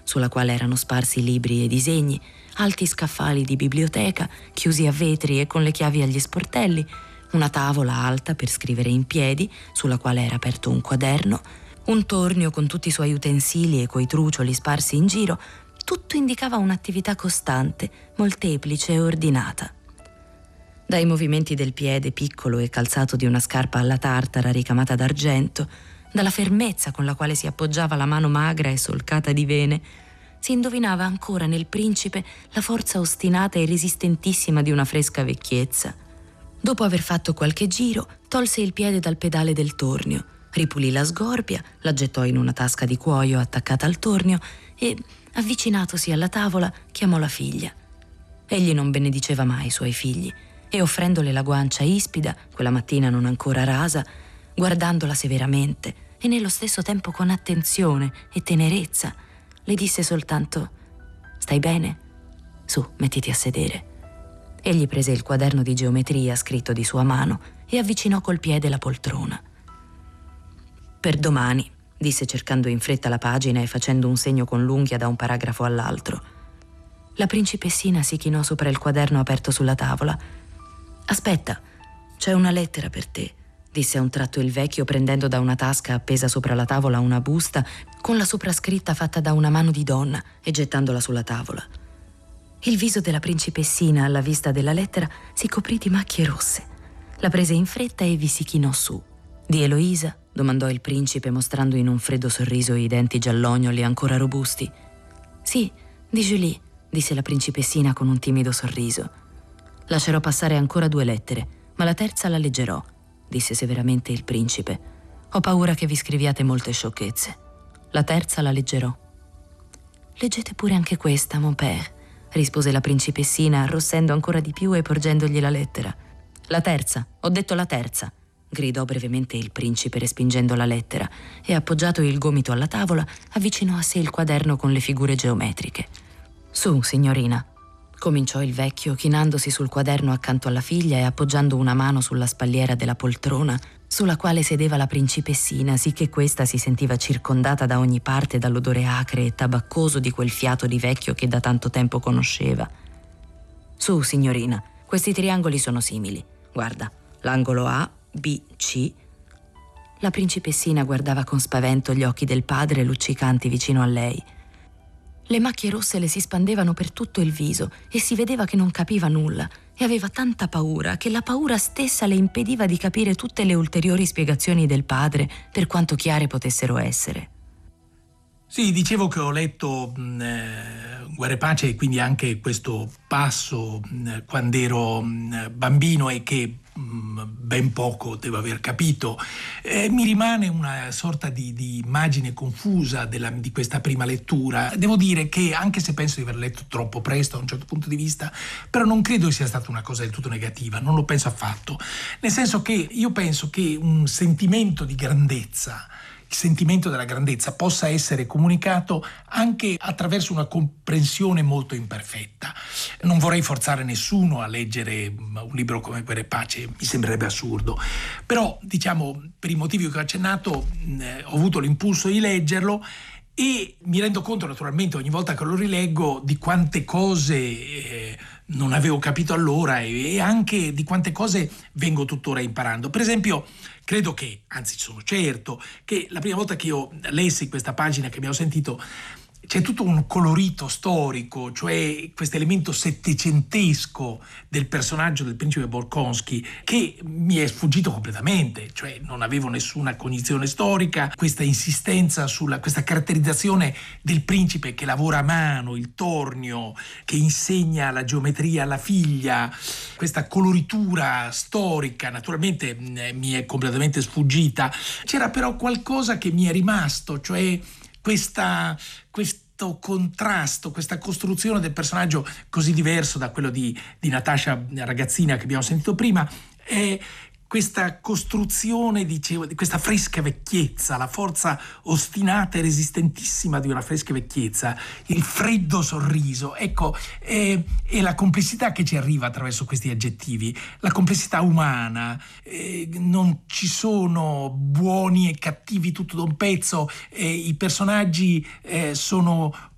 sulla quale erano sparsi libri e disegni, alti scaffali di biblioteca, chiusi a vetri e con le chiavi agli sportelli, una tavola alta per scrivere in piedi, sulla quale era aperto un quaderno, un tornio con tutti i suoi utensili e coi trucioli sparsi in giro. Tutto indicava un'attività costante, molteplice e ordinata. Dai movimenti del piede piccolo e calzato di una scarpa alla tartara ricamata d'argento, dalla fermezza con la quale si appoggiava la mano magra e solcata di vene, si indovinava ancora nel principe la forza ostinata e resistentissima di una fresca vecchiezza. Dopo aver fatto qualche giro, tolse il piede dal pedale del tornio, ripulì la sgorbia, la gettò in una tasca di cuoio attaccata al tornio e, avvicinatosi alla tavola, chiamò la figlia. Egli non benediceva mai i suoi figli e, offrendole la guancia ispida, quella mattina non ancora rasa, guardandola severamente e nello stesso tempo con attenzione e tenerezza, le disse soltanto: «Stai bene? Su, mettiti a sedere». Egli prese il quaderno di geometria scritto di sua mano e avvicinò col piede la poltrona. «Per domani», disse cercando in fretta la pagina e facendo un segno con l'unghia da un paragrafo all'altro. La principessina si chinò sopra il quaderno aperto sulla tavola. «Aspetta, c'è una lettera per te», disse a un tratto il vecchio, prendendo da una tasca appesa sopra la tavola una busta con la soprascritta fatta da una mano di donna e gettandola sulla tavola. Il viso della principessina alla vista della lettera si coprì di macchie rosse. La prese in fretta e vi si chinò su. «Di Eloisa?» domandò il principe, mostrando in un freddo sorriso i denti giallognoli ancora robusti. «Sì, di Julie», disse la principessina con un timido sorriso. «Lascerò passare ancora 2 lettere, ma la terza la leggerò», disse severamente il principe. «Ho paura che vi scriviate molte sciocchezze. La terza la leggerò». «Leggete pure anche questa, mon père», rispose la principessina, arrossendo ancora di più e porgendogli la lettera. «La terza, ho detto la terza», gridò brevemente il principe, respingendo la lettera, e appoggiato il gomito alla tavola avvicinò a sé il quaderno con le figure geometriche. «Su, signorina», cominciò il vecchio, chinandosi sul quaderno accanto alla figlia e appoggiando una mano sulla spalliera della poltrona sulla quale sedeva la principessina, sicché questa si sentiva circondata da ogni parte dall'odore acre e tabaccoso di quel fiato di vecchio che da tanto tempo conosceva. «Su, signorina, questi triangoli sono simili. Guarda, l'angolo A, B, C». La principessina guardava con spavento gli occhi del padre luccicanti vicino a lei. Le macchie rosse le si spandevano per tutto il viso e si vedeva che non capiva nulla e aveva tanta paura che la paura stessa le impediva di capire tutte le ulteriori spiegazioni del padre, per quanto chiare potessero essere. Sì, dicevo che ho letto Guerra e Pace e quindi anche questo passo quando ero bambino e che ben poco devo aver capito. Mi rimane una sorta di immagine confusa di questa prima lettura. Devo dire che, anche se penso di aver letto troppo presto da un certo punto di vista, però non credo sia stata una cosa del tutto negativa, non lo penso affatto. Nel senso che io penso che un sentimento di grandezza, il sentimento della grandezza, possa essere comunicato anche attraverso una comprensione molto imperfetta. Non vorrei forzare nessuno a leggere un libro come Guerra e Pace, mi sembrerebbe assurdo. Però, diciamo, per i motivi che ho accennato, ho avuto l'impulso di leggerlo e mi rendo conto naturalmente ogni volta che lo rileggo di quante cose non avevo capito allora e anche di quante cose vengo tuttora imparando. Per esempio, credo che, anzi sono certo, che la prima volta che io lessi questa pagina che abbiamo sentito c'è tutto un colorito storico, cioè questo elemento settecentesco del personaggio del principe Bolkonsky che mi è sfuggito completamente, cioè non avevo nessuna cognizione storica, questa insistenza sulla questa caratterizzazione del principe che lavora a mano, il tornio, che insegna la geometria alla figlia, questa coloritura storica naturalmente mi è completamente sfuggita. C'era però qualcosa che mi è rimasto, cioè questo contrasto, questa costruzione del personaggio così diverso da quello di Natasha ragazzina che abbiamo sentito prima, è questa costruzione, dicevo, di questa fresca vecchiezza, la forza ostinata e resistentissima di una fresca vecchiezza, il freddo sorriso, ecco, è la complessità che ci arriva attraverso questi aggettivi, la complessità umana, non ci sono buoni e cattivi tutto da un pezzo, i personaggi sono